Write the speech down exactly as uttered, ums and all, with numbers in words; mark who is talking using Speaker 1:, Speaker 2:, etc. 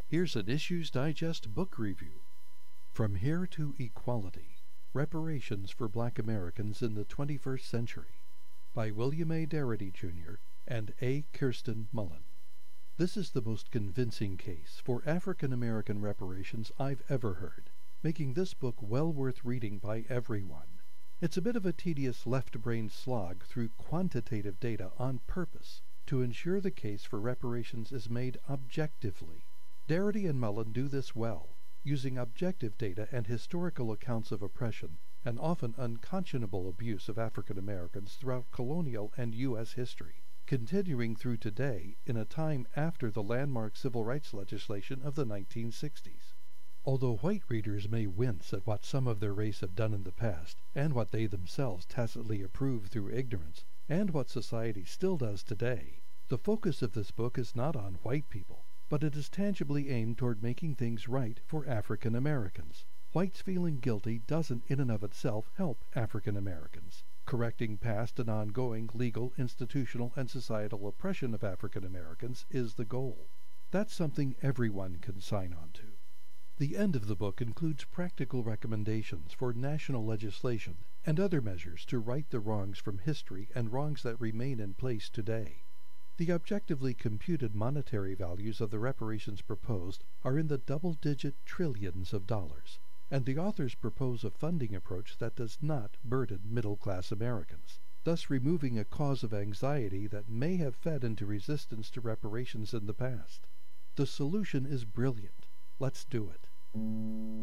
Speaker 1: Here's an Issues Digest book review. From Here to Equality: Reparations for Black Americans in the twenty-first Century by William A. Darity, Junior and A. Kirsten Mullen. This is the most convincing case for African American reparations I've ever heard, making this book well worth reading by everyone. It's a bit of a tedious left-brain slog through quantitative data on purpose to ensure the case for reparations is made objectively. Darity and Mullen do this well, using objective data and historical accounts of oppression and often unconscionable abuse of African Americans throughout colonial and U S history, continuing through today in a time after the landmark civil rights legislation of the nineteen sixties. Although white readers may wince at what some of their race have done in the past, and what they themselves tacitly approve through ignorance, and what society still does today, the focus of this book is not on white people, but it is tangibly aimed toward making things right for African Americans. Whites feeling guilty doesn't in and of itself help African Americans. Correcting past and ongoing legal, institutional, and societal oppression of African Americans is the goal. That's something everyone can sign on to. The end of the book includes practical recommendations for national legislation and other measures to right the wrongs from history and wrongs that remain in place today. The objectively computed monetary values of the reparations proposed are in the double-digit trillions of dollars, and the authors propose a funding approach that does not burden middle-class Americans, thus removing a cause of anxiety that may have fed into resistance to reparations in the past. The solution is brilliant. Let's do it.